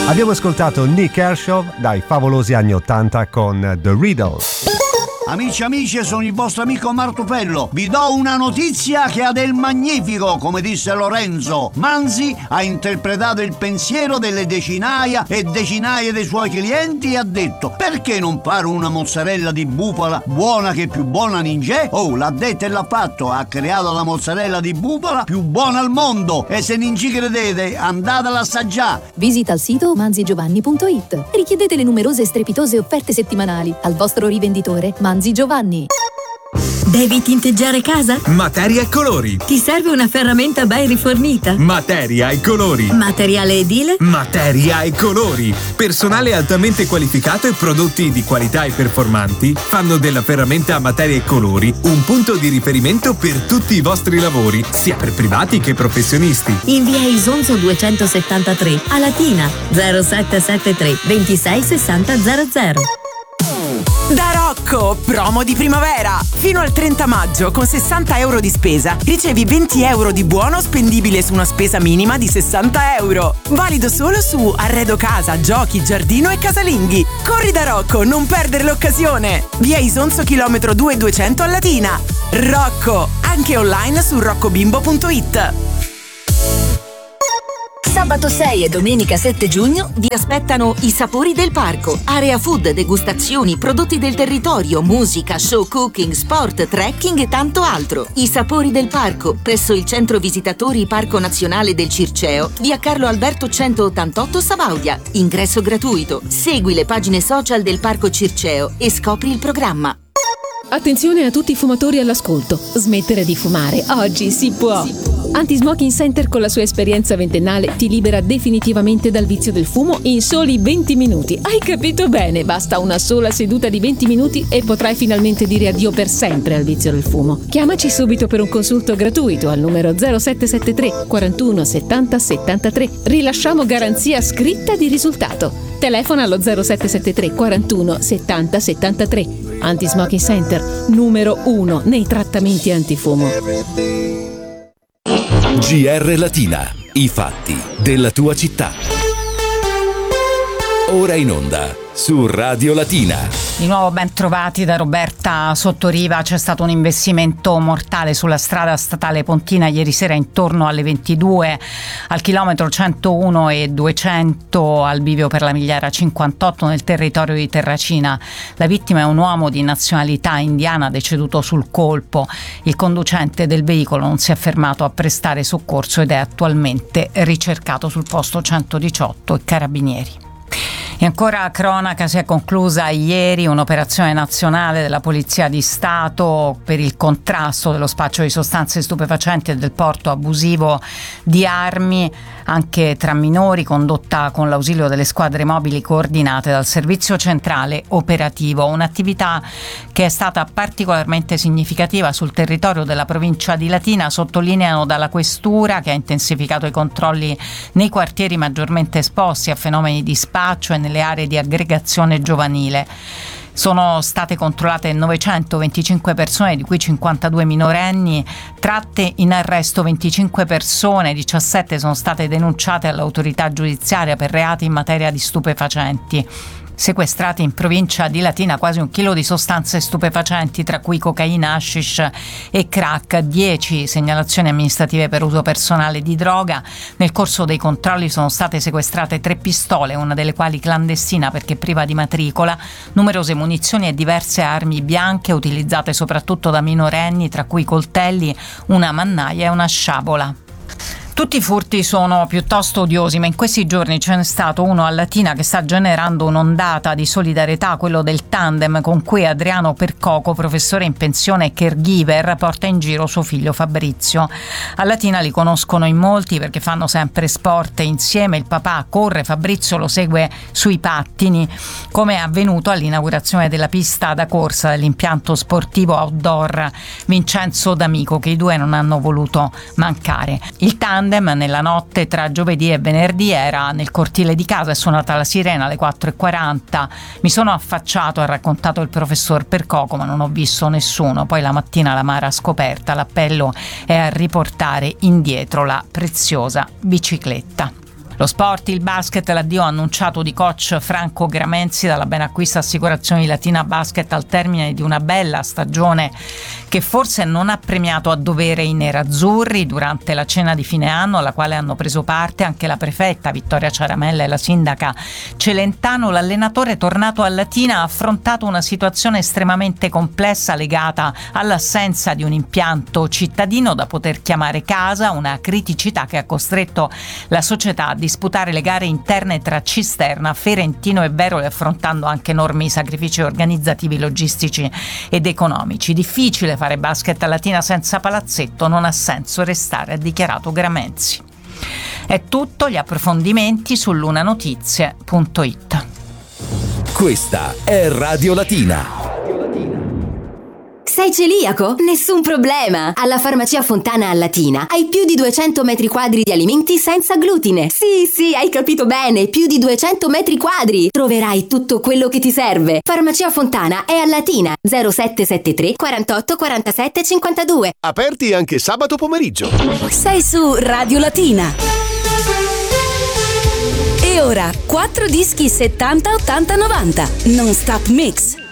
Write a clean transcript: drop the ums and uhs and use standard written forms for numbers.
Abbiamo ascoltato Nick Kershaw dai favolosi anni '80 con The Riddle. Amici, sono il vostro amico Martupello. Vi do una notizia che ha del magnifico, come disse Lorenzo. Manzi ha interpretato il pensiero delle decinaia e decinaia dei suoi clienti e ha detto: perché non fare una mozzarella di bufala buona che più buona ninjè? Oh, l'ha detto e l'ha fatto. Ha creato la mozzarella di bufala più buona al mondo. E se non ci credete, andatela a assaggiare. Visita il sito manzigiovanni.it. Richiedete le numerose e strepitose offerte settimanali al vostro rivenditore Manzi Giovanni. Devi tinteggiare casa? Materia e colori. Ti serve una ferramenta ben rifornita? Materia e colori. Materiale edile? Materia e colori. Personale altamente qualificato e prodotti di qualità e performanti fanno della ferramenta a materia e colori un punto di riferimento per tutti i vostri lavori, sia per privati che professionisti. In via Isonzo 273 a Latina 0773 26 60 00. Da Rocco, promo di primavera! Fino al 30 maggio, con 60 euro di spesa, ricevi 20 euro di buono spendibile su una spesa minima di 60 euro. Valido solo su arredo casa, giochi, giardino e casalinghi. Corri da Rocco, non perdere l'occasione! Via Isonzo chilometro 2200 a Latina. Rocco, anche online su roccobimbo.it. Sabato 6 e domenica 7 giugno vi aspettano i Sapori del Parco. Area food, degustazioni, prodotti del territorio, musica, show cooking, sport, trekking e tanto altro. I Sapori del Parco, presso il Centro Visitatori Parco Nazionale del Circeo, via Carlo Alberto 188 Sabaudia. Ingresso gratuito. Segui le pagine social del Parco Circeo e scopri il programma. Attenzione a tutti i fumatori all'ascolto. Smettere di fumare oggi si può. Anti-Smoking Center con la sua esperienza ventennale ti libera definitivamente dal vizio del fumo in soli 20 minuti. Hai capito bene? Basta una sola seduta di 20 minuti e potrai finalmente dire addio per sempre al vizio del fumo. Chiamaci subito per un consulto gratuito al numero 0773 41 70 73. Rilasciamo garanzia scritta di risultato. Telefona allo 0773 41 70 73. Anti-Smoking Center, numero 1 nei trattamenti antifumo. GR Latina, i fatti della tua città. Ora in onda su Radio Latina. Di nuovo ben trovati da Roberta Sottoriva. C'è stato un investimento mortale sulla strada statale pontina ieri sera intorno alle 22 al chilometro 101 e 200 al bivio per la Migliera 58 nel territorio di Terracina. La vittima è un uomo di nazionalità indiana deceduto sul colpo. Il conducente del veicolo non si è fermato a prestare soccorso ed è attualmente ricercato sul posto 118 e carabinieri. E ancora cronaca, si è conclusa ieri un'operazione nazionale della Polizia di Stato per il contrasto dello spaccio di sostanze stupefacenti e del porto abusivo di armi anche tra minori, condotta con l'ausilio delle squadre mobili coordinate dal Servizio Centrale Operativo. Un'attività che è stata particolarmente significativa sul territorio della provincia di Latina, sottolineano dalla Questura, che ha intensificato i controlli nei quartieri maggiormente esposti a fenomeni di spaccio e nelle aree di aggregazione giovanile. Sono state controllate 925 persone, di cui 52 minorenni, tratte in arresto 25 persone, 17 sono state denunciate all'autorità giudiziaria per reati in materia di stupefacenti. Sequestrati in provincia di Latina quasi 1 chilo di sostanze stupefacenti, tra cui cocaina, hashish e crack, 10 segnalazioni amministrative per uso personale di droga. Nel corso dei controlli sono state sequestrate 3 pistole, una delle quali clandestina perché priva di matricola, numerose munizioni e diverse armi bianche utilizzate soprattutto da minorenni, tra cui coltelli, una mannaia e una sciabola. Tutti i furti sono piuttosto odiosi, ma in questi giorni ce n'è stato uno a Latina che sta generando un'ondata di solidarietà, quello del tandem con cui Adriano Percoco, professore in pensione e caregiver, porta in giro suo figlio Fabrizio. A Latina li conoscono in molti perché fanno sempre sport insieme, il papà corre, Fabrizio lo segue sui pattini, come è avvenuto all'inaugurazione della pista da corsa dell'impianto sportivo outdoor Vincenzo D'Amico, che i due non hanno voluto mancare. Il tandem nella notte tra giovedì e venerdì era nel cortile di casa, è suonata la sirena alle 4:40, mi sono affacciato, ha raccontato il professor Percoco, ma non ho visto nessuno. Poi la mattina la Mara scoperta, l'appello è a riportare indietro la preziosa bicicletta. Lo sport, il basket, l'addio annunciato di coach Franco Gramenzi dalla Benacquista Assicurazioni Latina Basket al termine di una bella stagione che forse non ha premiato a dovere i nerazzurri. Durante la cena di fine anno, alla quale hanno preso parte anche la prefetta Vittoria Ciaramella e la sindaca Celentano, l'allenatore tornato a Latina ha affrontato una situazione estremamente complessa legata all'assenza di un impianto cittadino da poter chiamare casa, una criticità che ha costretto la società a disputare le gare interne tra Cisterna, Ferentino e Veroli, affrontando anche enormi sacrifici organizzativi, logistici ed economici. Difficile fare basket a Latina senza palazzetto, non ha senso restare, ha dichiarato Gramenzi. È tutto, gli approfondimenti su lunanotizie.it. Questa è Radio Latina. Sei celiaco? Nessun problema! Alla Farmacia Fontana a Latina hai più di 200 metri quadri di alimenti senza glutine. Sì, hai capito bene, più di 200 metri quadri! Troverai tutto quello che ti serve. Farmacia Fontana è a Latina, 0773 48 47 52. Aperti anche sabato pomeriggio. Sei su Radio Latina. E ora, 4 dischi 70, 80, 90. Non Stop Mix.